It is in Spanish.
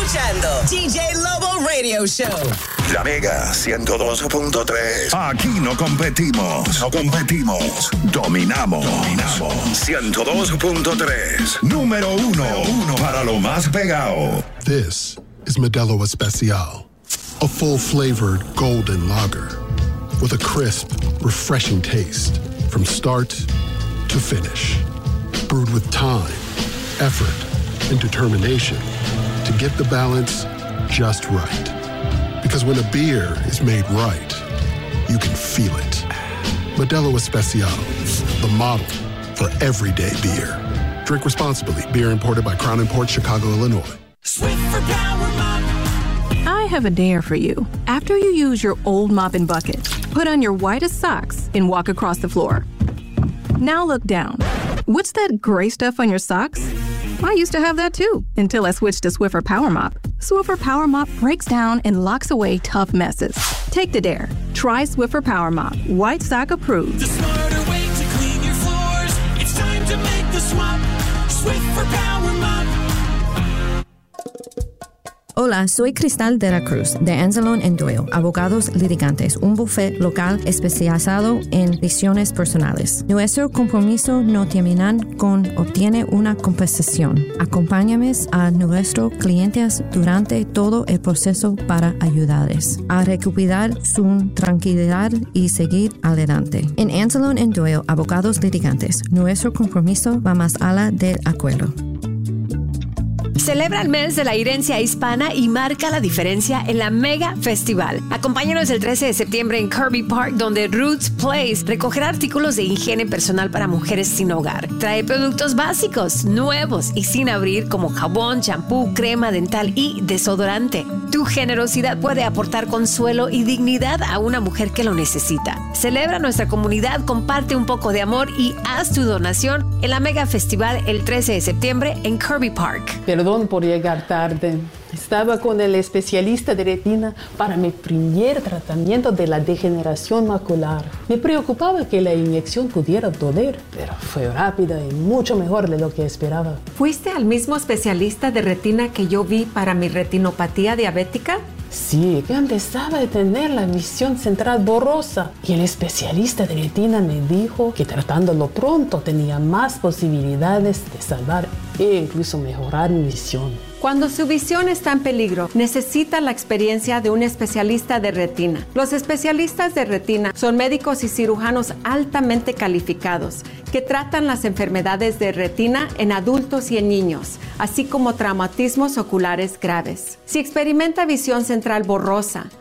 escuchando DJ Lobo Radio Show. La Mega 102.3. Aquí no competimos. Dominamos. 102.3. Número uno para lo más pegado. This is Modelo Especial, a full-flavored golden lager with a crisp, refreshing taste from start to finish. Brewed with time, effort, and determination to get the balance just right. Because when a beer is made right, you can feel it. Modelo Especial, the model for everyday beer. Drink responsibly. Beer imported by Crown Imports, Chicago, Illinois. Swiffer Power Mop. I have a dare for you. After you use your old mopping bucket, put on your whitest socks and walk across the floor. Now look down. What's that gray stuff on your socks? I used to have that too, until I switched to Swiffer Power Mop. Swiffer Power Mop breaks down and locks away tough messes. Take the dare. Try Swiffer Power Mop. White sock approved. The smarter way to clean your floors. It's time to make the swap. Swiffer Power Mop. Hola, soy Cristal de la Cruz, de Anzalone & Doyle, abogados litigantes, un bufete local especializado en litigiones personales. Nuestro compromiso no termina con obtener una compensación. Acompáñame a nuestros clientes durante todo el proceso para ayudarles a recuperar su tranquilidad y seguir adelante. En Anzalone & Doyle, abogados litigantes, nuestro compromiso va más allá del acuerdo. Celebra el mes de la herencia hispana y marca la diferencia en la Mega Festival. Acompáñanos el 13 de septiembre en Kirby Park, donde Roots Place recogerá artículos de higiene personal para mujeres sin hogar. Trae productos básicos, nuevos y sin abrir, como jabón, champú, crema dental y desodorante. Tu generosidad puede aportar consuelo y dignidad a una mujer que lo necesita. Celebra nuestra comunidad, comparte un poco de amor y haz tu donación en la Mega Festival el 13 de septiembre en Kirby Park. Perdón por llegar tarde. Estaba con el especialista de retina para mi primer tratamiento de la degeneración macular. Me preocupaba que la inyección pudiera doler, pero fue rápida y mucho mejor de lo que esperaba. ¿Fuiste al mismo especialista de retina que yo vi para mi retinopatía diabética? Sí, que empezaba a tener la visión central borrosa y el especialista de retina me dijo que tratándolo pronto tenía más posibilidades de salvar e incluso mejorar mi visión. Cuando su visión está en peligro, necesita la experiencia de un especialista de retina. Los especialistas de retina son médicos y cirujanos altamente calificados que tratan las enfermedades de retina en adultos y en niños, así como traumatismos oculares graves. Si experimenta visión central borrosa